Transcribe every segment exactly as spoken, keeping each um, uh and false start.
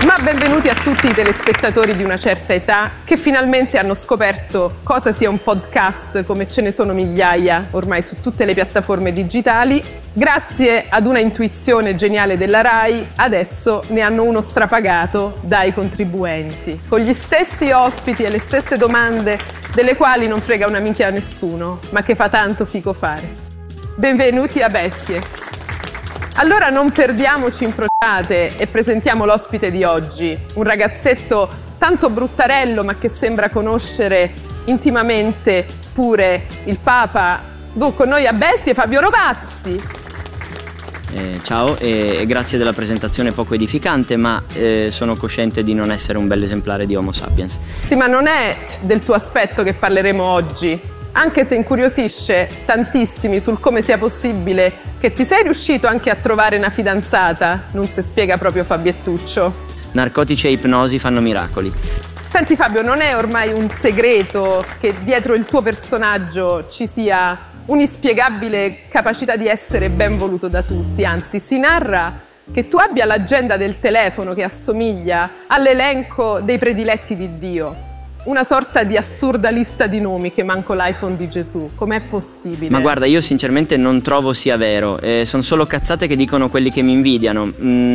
Ma benvenuti a tutti i telespettatori di una certa età che finalmente hanno scoperto cosa sia un podcast, come ce ne sono migliaia ormai su tutte le piattaforme digitali. Grazie ad una intuizione geniale della RAI, adesso ne hanno uno strapagato dai contribuenti, con gli stessi ospiti e le stesse domande delle quali non frega una minchia a nessuno, ma che fa tanto fico fare. Benvenuti a Bestie. Allora non perdiamoci in frociate e presentiamo l'ospite di oggi, un ragazzetto tanto bruttarello ma che sembra conoscere intimamente pure il Papa. Dunque con noi a Bestie Fabio Rovazzi. Eh, ciao e, e grazie della presentazione poco edificante, ma eh, sono cosciente di non essere un bel esemplare di Homo sapiens. Sì, ma non è del tuo aspetto che parleremo oggi, anche se incuriosisce tantissimi sul come sia possibile che ti sei riuscito anche a trovare una fidanzata, non si spiega proprio Fabiettuccio. Narcotici e ipnosi fanno miracoli. Senti Fabio, non è ormai un segreto che dietro il tuo personaggio ci sia un'inspiegabile capacità di essere ben voluto da tutti, anzi si narra che tu abbia l'agenda del telefono che assomiglia all'elenco dei prediletti di Dio. Una sorta di assurda lista di nomi che manco l'iPhone di Gesù. Com'è possibile? Ma guarda, io sinceramente non trovo sia vero. Eh, sono solo cazzate che dicono quelli che mi invidiano.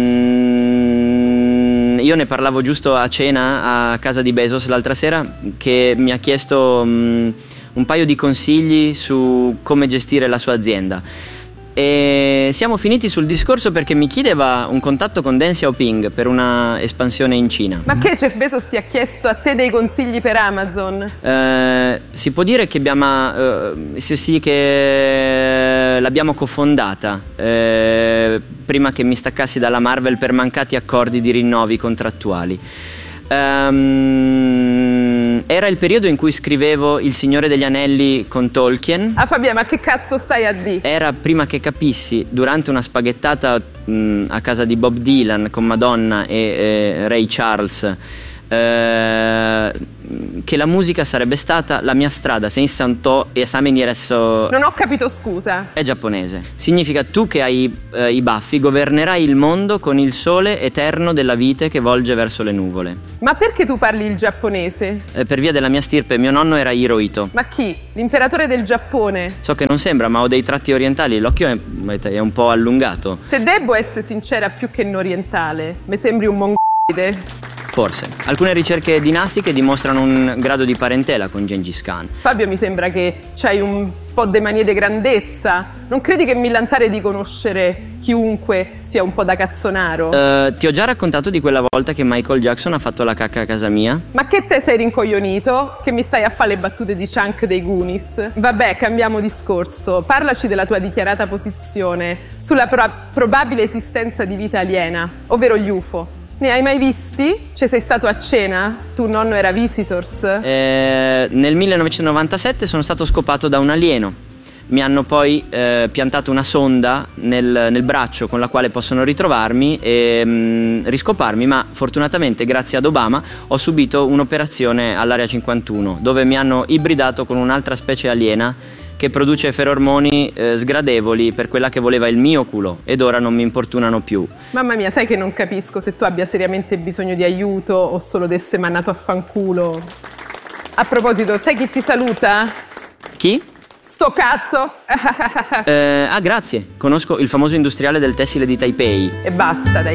Mm, io ne parlavo giusto a cena a casa di Bezos l'altra sera, che mi ha chiesto mm, un paio di consigli su come gestire la sua azienda. E siamo finiti sul discorso perché mi chiedeva un contatto con Deng Xiaoping per una espansione in Cina. Ma che Jeff Bezos ti ha chiesto a te dei consigli per Amazon? Eh, si può dire che abbiamo eh, sì, sì, che l'abbiamo cofondata eh, prima che mi staccassi dalla Marvel per mancati accordi di rinnovi contrattuali. Um, era il periodo in cui scrivevo Il Signore degli Anelli con Tolkien. Ah Fabio, ma che cazzo stai a dire? Era prima che capissi, durante una spaghettata mh, a casa di Bob Dylan con Madonna e eh, Ray Charles, eh, che la musica sarebbe stata la mia strada senza un to e esami resso. Non ho capito, scusa. È giapponese. Significa tu che hai eh, i baffi governerai il mondo con il sole eterno della vite che volge verso le nuvole. Ma perché tu parli il giapponese? Eh, per via della mia stirpe, mio nonno era Hirohito. Ma chi? L'imperatore del Giappone? So che non sembra, ma ho dei tratti orientali, l'occhio è, è un po' allungato. Se devo essere sincera, più che in orientale, mi sembri un mongolide. Forse. Alcune ricerche dinastiche dimostrano un grado di parentela con Gengis Khan. Fabio, mi sembra che c'hai un po' de manie de grandezza. Non credi che millantare di conoscere chiunque sia un po' da cazzonaro? Uh, ti ho già raccontato di quella volta che Michael Jackson ha fatto la cacca a casa mia? Ma che te sei rincoglionito? Che mi stai a fare le battute di Chunk dei Goonies? Vabbè, cambiamo discorso. Parlaci della tua dichiarata posizione sulla pro- probabile esistenza di vita aliena, ovvero gli U F O. Ne hai mai visti? Ci sei stato a cena? Tu nonno era Visitors? Eh, nel millenovecentonovantasette sono stato scopato da un alieno. Mi hanno poi eh, piantato una sonda nel, nel braccio con la quale possono ritrovarmi e mh, riscoparmi, ma fortunatamente grazie ad Obama ho subito un'operazione all'Area cinquantuno dove mi hanno ibridato con un'altra specie aliena che produce ferormoni eh, sgradevoli per quella che voleva il mio culo ed ora non mi importunano più. Mamma mia, sai che non capisco se tu abbia seriamente bisogno di aiuto o solo d'esse mandato a fanculo. A proposito, sai chi ti saluta? Chi? Sto cazzo! eh, ah, grazie. Conosco il famoso industriale del tessile di Taipei. E basta, dai.